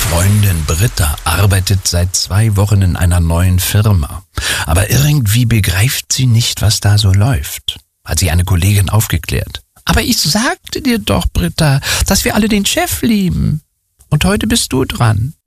Freundin Britta arbeitet seit 2 Wochen in einer neuen Firma. Aber irgendwie begreift sie nicht, was da so läuft, hat sie eine Kollegin aufgeklärt. Aber ich sagte dir doch, Britta, dass wir alle den Chef lieben. Und heute bist du dran.